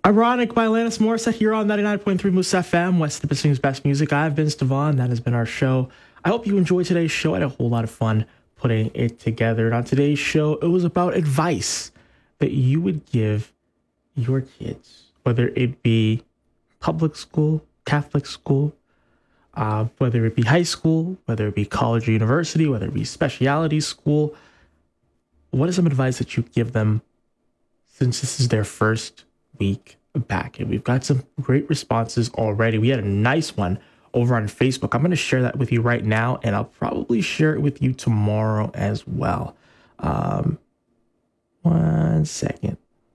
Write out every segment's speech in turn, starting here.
Ironic by Alanis Morissette here on 99.3 Moose FM, West Nipissing's best music. I've been Stevan. That has been our show. I hope you enjoyed today's show. I had a whole lot of fun putting it together. And on today's show, it was about advice that you would give your kids, whether it be public school, Catholic school, whether it be high school, whether it be college or university, whether it be specialty school. What is some advice that you give them since this is their first week back? And we've got some great responses already. We had a nice one over on Facebook. I'm going to share that with you right now, and I'll probably share it with you tomorrow as well. 1 second.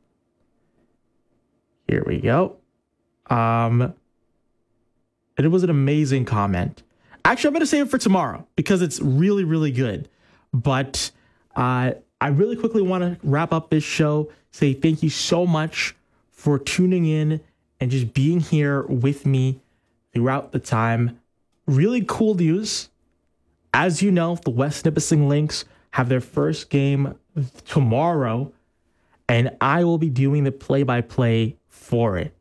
Here we go. And it was an amazing comment. Actually, I'm going to save it for tomorrow because it's really, really good. But I really quickly want to wrap up this show, say thank you so much for tuning in and just being here with me throughout the time. Really cool news. As you know, the West Nipissing Lynx have their first game tomorrow, and I will be doing the play-by-play for it.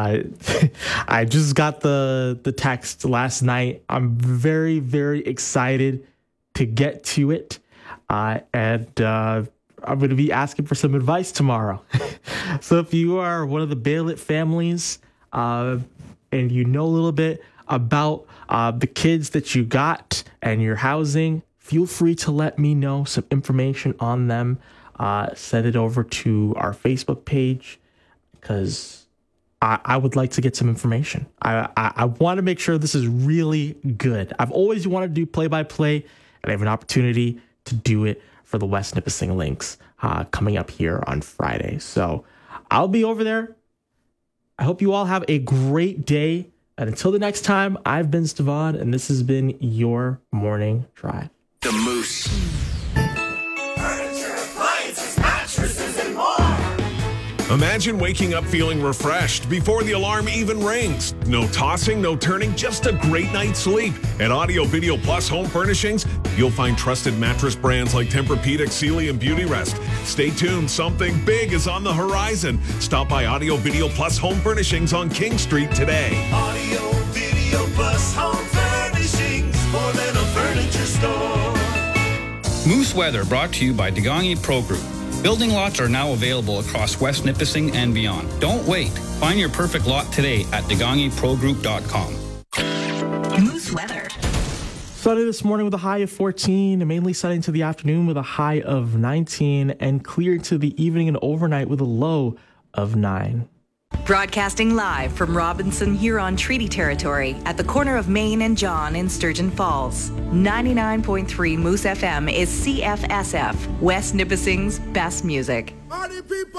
I just got the text last night. I'm very, very excited to get to it. And I'm going to be asking for some advice tomorrow. So if you are one of the Baylett families and you know a little bit about the kids that you got and your housing, feel free to let me know some information on them. Send it over to our Facebook page because I would like to get some information. I want to make sure this is really good. I've always wanted to do play-by-play, and I have an opportunity to do it for the West Nipissing Lynx coming up here on Friday. So I'll be over there. I hope you all have a great day. And until the next time, I've been Stevan, and this has been your Morning Drive. The Moose. Furniture, appliances, mattresses, and more. Imagine waking up feeling refreshed before the alarm even rings. No tossing, no turning, just a great night's sleep. At Audio Video Plus Home Furnishings, you'll find trusted mattress brands like Tempur-Pedic, Sealy, and Beautyrest. Stay tuned, something big is on the horizon. Stop by Audio Video Plus Home Furnishings on King Street today. Audio Video Plus Home Furnishings, more than a furniture store. Moose Weather brought to you by Degangi Pro Group. Building lots are now available across West Nipissing and beyond. Don't wait. Find your perfect lot today at degangiprogroup.com. Moose Weather. Sunny this morning with a high of 14, mainly sunny into the afternoon with a high of 19, and clear into the evening and overnight with a low of 9. Broadcasting live from Robinson Huron Treaty Territory at the corner of Main and John in Sturgeon Falls. 99.3 Moose FM is CFSF, West Nipissing's best music. Party people!